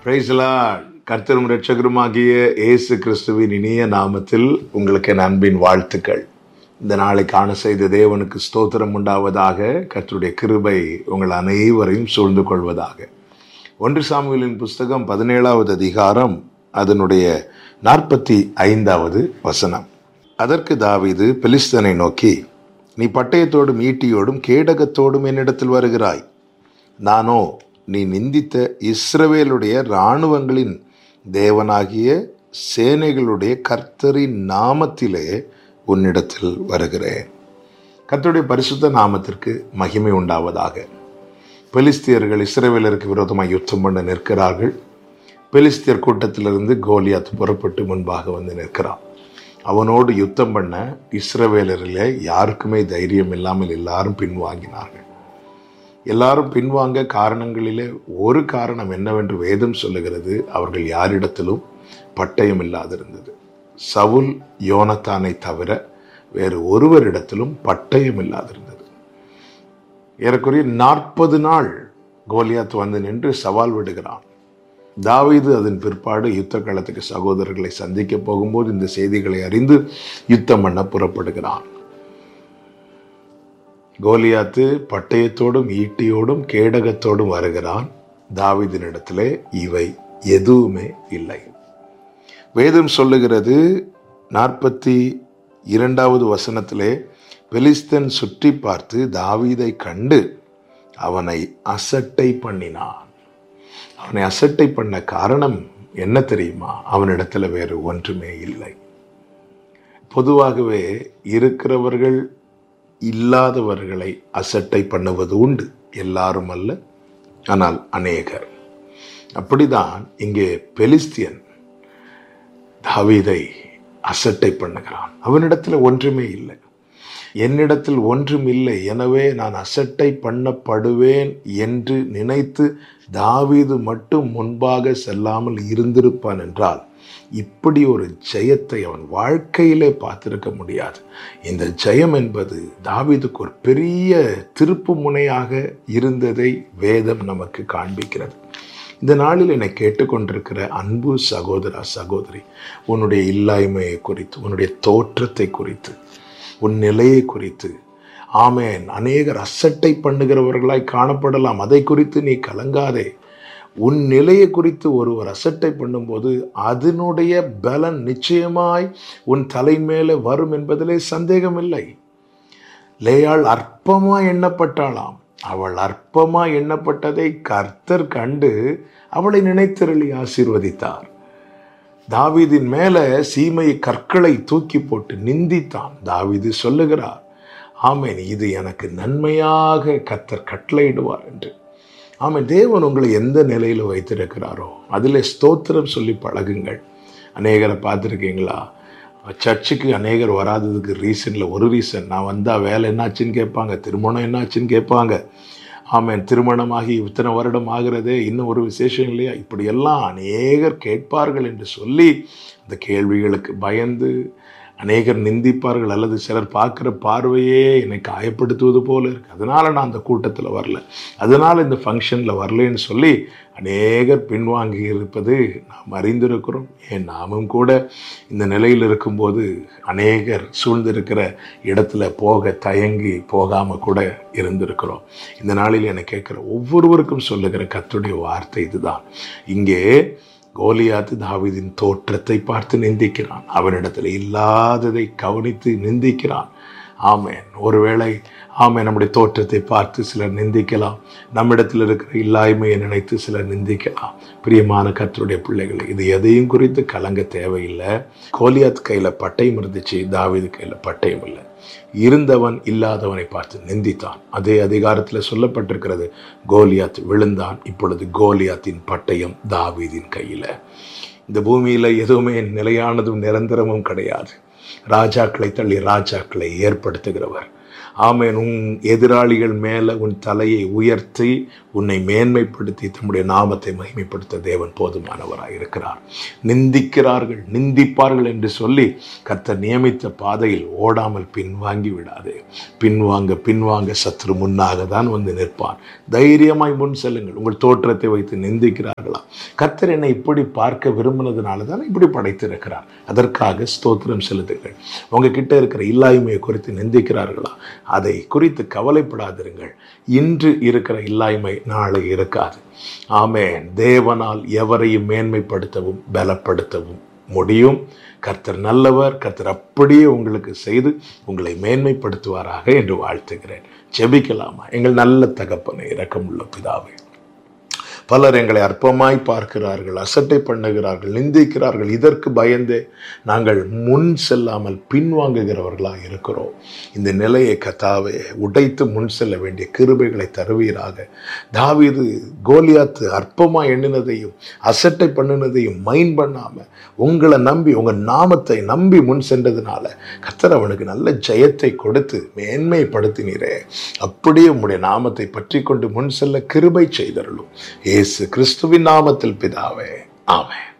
Praise the Lord. கர்த்தரும் இரட்சகருமாகிய இயேசு கிறிஸ்துவின் இனிய நாமத்தில் உங்களுக்கு என் அன்பின் வாழ்த்துக்கள். இந்த நாளை காண செய்த தேவனுக்கு ஸ்தோத்திரம் உண்டாவதாக. கர்த்தருடைய கிருபை உங்கள் அனைவரையும் சூழ்ந்து கொள்வதாக. 1 சாமுவேலின் புஸ்தகம் 17வது அதிகாரம் அதனுடைய 45வது வசனம். அதற்கு தாவீது பெலிஸ்தனை நோக்கி, நீ பட்டயத்தோடும் ஈட்டியோடும் கேடகத்தோடும் என்னிடத்தில் வருகிறாய், நானோ நீ நிந்தித்த இஸ்ரவேலுடைய இராணுவங்களின் தேவனாகிய சேனைகளுடைய கர்த்தரின் நாமத்திலே உன்னிடத்தில் வருகிறேன். கர்த்தருடைய பரிசுத்த நாமத்திற்கு மகிமை உண்டாவதாக. பெலிஸ்தியர்கள் இஸ்ரவேலருக்கு விரோதமாக யுத்தம் பண்ண நிற்கிறார்கள். பெலிஸ்தியர் கூட்டத்திலிருந்து கோலியாத் புறப்பட்டு முன்பாக வந்து நிற்கிறான். அவனோடு யுத்தம் பண்ண இஸ்ரவேலரில் யாருக்குமே தைரியம் இல்லாமல் எல்லாரும் பின்வாங்கினார்கள். எல்லாரும் பின்வாங்க காரணங்களிலே ஒரு காரணம் என்னவென்று வேதம் சொல்லுகிறது. அவர்கள் யாரிடத்திலும் பட்டயம் இல்லாதிருந்தது. சவுல் யோனத்தானை தவிர வேறு ஒருவரிடத்திலும் பட்டயம் இல்லாதிருந்தது. ஏறக்குறைய 40 நாள் கோலியாத் வந்து நின்று சவால் விடுகிறான். தாவீது அதன் பிற்பாடு யுத்த களத்துக்கு சகோதரர்களை சந்திக்க போகும்போது இந்த செய்திகளை அறிந்து யுத்தம் பண்ண புறப்படுகிறான். கோலியாத்து பட்டயத்தோடும் ஈட்டியோடும் கேடகத்தோடும் வருகிறான். தாவீதினிடத்திலே இவை எதுவுமே இல்லை. வேதம் சொல்லுகிறது 42வது வசனத்திலே, பெலிஸ்தன் சுற்றி பார்த்து தாவீதை கண்டு அவனை அசட்டை பண்ணினான். அவனை அசட்டை பண்ண காரணம் என்ன தெரியுமா? அவனிடத்துல வேறு ஒன்றுமே இல்லை. பொதுவாகவே இருக்கிறவர்கள் இல்லாதவர்களை அசட்டை பண்ணுவது உண்டு. எல்லாரும் அல்ல, ஆனால் அநேகர். அப்படிதான் இங்கே பெலிஸ்தியன் தாவீதை அசட்டை பண்ணுகிறான். அவனிடத்தில் ஒன்றுமே இல்லை. என்னிடத்தில் ஒன்றும் இல்லை, எனவே நான் அசட்டை பண்ணப்படுவேன் என்று நினைத்து தாவீது மட்டும் முன்பாக செல்லாமல் இருந்திருப்பான் என்றால் இப்படி ஒரு ஜெயத்தை அவன் வாழ்க்கையிலே பார்த்திருக்க முடியாது. இந்த ஜெயம் என்பது தாவீதுக்கு ஒரு பெரிய திருப்பு முனையாக இருந்ததை வேதம் நமக்கு காண்பிக்கிறது. இந்த நாளில் என்னை கேட்டுக்கொண்டிருக்கிற அன்பு சகோதரா சகோதரி, உன்னுடைய இல்லாய்மையை குறித்து, உன்னுடைய தோற்றத்தை குறித்து, உன் நிலையை குறித்து, ஆமேன், அநேகர் அசட்டை பண்ணுகிறவர்களாய் காணப்படலாம். அதை குறித்து நீ கலங்காதே. உன் நிலையை குறித்து ஒருவர் அசட்டை பண்ணும்போது அதனுடைய பலன் நிச்சயமாய் உன் தலை மேலே வரும் என்பதிலே சந்தேகமில்லை. லேயாள் அற்பமாய் எண்ணப்பட்டாளாம். அவள் அற்பமாய் எண்ணப்பட்டதை கர்த்தர் கண்டு அவளை நினைத்திரளி ஆசீர்வதித்தார். தாவீதின் மேல சீமை கற்களை தூக்கி போட்டு நிந்தித்தான். தாவீது சொல்லுகிறார், ஆமேன், இது எனக்கு நன்மையாக கர்த்தர் கட்டளையிடுவார் என்று. ஆமாம், தேவன் உங்களை எந்த நிலையில் வைத்திருக்கிறாரோ அதில் ஸ்தோத்திரம் சொல்லி பழகுங்கள். அநேகரை பார்த்துருக்கீங்களா? சர்ச்சுக்கு அநேகர் வராததுக்கு ரீசனில் ஒரு ரீசன், நான் வந்தால் வேலை என்னாச்சுன்னு கேட்பாங்க, திருமணம் என்னாச்சுன்னு கேட்பாங்க. ஆமாம், திருமணமாகி இத்தனை வருடம் ஆகிறதே, இன்னும் ஒரு விசேஷம் இல்லையா? இப்படியெல்லாம் அநேகர் கேட்பார்கள் என்று சொல்லி அந்த கேள்விகளுக்கு பயந்து அநேகர் நிந்திப்பார்கள். அல்லது சிலர் பார்க்குற பார்வையே என்னை காயப்படுத்துவது போல இருக்கு, அதனால் நான் அந்த கூட்டத்தில் வரல, அதனால் இந்த ஃபங்க்ஷனில் வரலன்னு சொல்லி அநேகர் பின்வாங்கி இருப்பது நாம் அறிந்திருக்கிறோம். ஏன் நாமும் கூட இந்த நிலையில் இருக்கும்போது அநேகர் சூழ்ந்திருக்கிற இடத்துல போக தயங்கி போகாமல் கூட இருந்திருக்கிறோம். இந்த நாளில் என்னை கேட்குற ஒவ்வொருவருக்கும் சொல்லுகிற கர்த்தருடைய வார்த்தை இதுதான். இங்கே கோலியாத்து தாவீதின் தோற்றத்தை பார்த்து நிந்திக்கிறான். அவனிடத்தில் இல்லாததை கவனித்து நிந்திக்கிறான். ஆமேன். ஒருவேளை நம்முடைய தோற்றத்தை பார்த்து சிலர் நிந்திக்கலாம். நம்மிடத்தில் இருக்கிற இல்லாய்மையை நினைத்து சிலர் நிந்திக்கலாம். பிரியமான கர்த்தருடைய பிள்ளைகளை, இது எதையும் குறித்து கலங்க தேவையில்லை. கோலியாத் கையில் பட்டயம் இருந்துச்சு, தாவீது கையில் பட்டயம் இல்லை. இருந்தவன் இல்லாதவனை பார்த்து நிந்தித்தான். அதே அதிகாரத்தில் சொல்லப்பட்டிருக்கிறது, கோலியாத் விழுந்தான். இப்பொழுது கோலியாத்தின் பட்டயம் தாவீதின் கையில். இந்த பூமியில் எதுவுமே நிலையானதும் நிரந்தரமும் கிடையாது. ராஜாக்களை தள்ளி ராஜாக்களை ஏற்படுத்துகிறவர். ஆமேன். உன் எதிராளிகள் மேலே உன் தலையை உயர்த்தி உன்னை மேன்மைப்படுத்தி தம்முடைய நாமத்தை மகிமைப்படுத்த தேவன் போதுமானவராக இருக்கிறார். நிந்திக்கிறார்கள், நிந்திப்பார்கள் என்று சொல்லி கர்த்தர் நியமித்த பாதையில் ஓடாமல் பின்வாங்கி விடாதே. பின்வாங்க சற்று முன்னாக தான் வந்து நிற்பான். தைரியமாய் முன் செல்லுங்கள். உங்கள் தோற்றத்தை வைத்து நிந்திக்கிறார்கள், நினைக்கிறார்களா? கர்த்தர் என்னை இப்படி பார்க்க விரும்பினதுனால தான் இப்படி படைத்திருக்கிறார். அதற்காக ஸ்தோத்திரம் செலுத்துங்கள். உங்ககிட்ட இருக்கிற இல்லாய்மையை குறித்து நிந்திக்கிறார்களா? அதை குறித்து கவலைப்படாதிருங்கள். இன்று இருக்கிற இல்லாய்மை நாளை இருக்காது. ஆமென். தேவனால் எவரையும் மேன்மைப்படுத்தவும் பலப்படுத்தவும் முடியும். கர்த்தர் நல்லவர். கர்த்தர் அப்படியே உங்களுக்கு செய்து உங்களை மேன்மைப்படுத்துவாராக என்று வாழ்த்துகிறேன். ஜெபிக்கலாமா? எங்கள் நல்ல தகப்பனே, இரக்கமுள்ள பிதாவே, பலர் எங்களை அற்பமாய் பார்க்கிறார்கள், அசட்டை பண்ணுகிறார்கள், நிந்திக்கிறார்கள். இதற்கு பயந்தே நாங்கள் முன் செல்லாமல் பின்வாங்குகிறவர்களாக இருக்கிறோம். இந்த நிலையை கர்த்தாவே உடைத்து முன் செல்ல வேண்டிய கிருபைகளை தருவீராக. தாவீது கோலியாத்து அற்பமாய் எண்ணினதையும் அசட்டை பண்ணினதையும் மைண்ட் பண்ணாம உங்களை நம்பி உங்க நாமத்தை நம்பி முன் சென்றதுனால கர்த்தர் அவனுக்கு நல்ல ஜெயத்தை கொடுத்து மேன்மைப்படுத்தினீரே. அப்படியே உம்முடைய நாமத்தை பற்றி கொண்டு முன் செல்ல கிருபை செய்தருளும். இயேசு கிறிஸ்துவின் நாமத்தில் பிதாவே, ஆமென்.